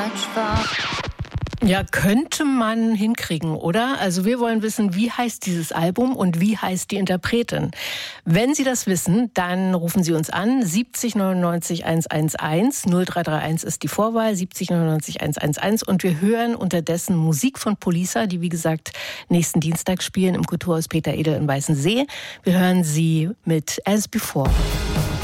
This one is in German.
Ja, könnte man hinkriegen, oder? Also wir wollen wissen, wie heißt dieses Album und wie heißt die Interpretin? Wenn Sie das wissen, dann rufen Sie uns an. 70 99 111, 0331 ist die Vorwahl, 70 99 111. Und wir hören unterdessen Musik von Polisa, die wie gesagt nächsten Dienstag spielen im Kulturhaus Peter Edel in Weißensee. Wir hören sie mit As Before.